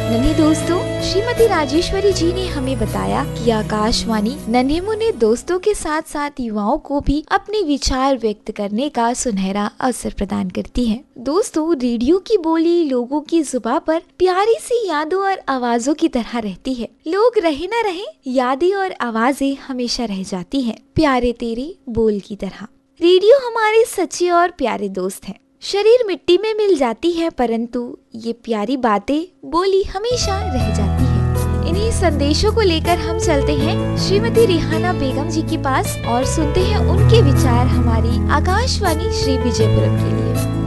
नन्हे दोस्तों, श्रीमती राजेश्वरी जी ने हमें बताया कि आकाशवाणी नन्हे मुन्ने दोस्तों के साथ साथ युवाओं को भी अपने विचार व्यक्त करने का सुनहरा अवसर प्रदान करती है। दोस्तों, रेडियो की बोली लोगों की जुबान पर प्यारी सी यादों और आवाजों की तरह रहती है। लोग रहे न रहे, यादें और आवाजें हमेशा रह जाती हैं, प्यारे तेरे बोल की तरह। रेडियो हमारे सच्चे और प्यारे दोस्त हैं। शरीर मिट्टी में मिल जाती है, परंतु ये प्यारी बातें बोली हमेशा रह जाती है। इन्हीं संदेशों को लेकर हम चलते हैं श्रीमती रिहाना बेगम जी के पास और सुनते हैं उनके विचार हमारी आकाशवाणी श्री विजयपुरम के लिए।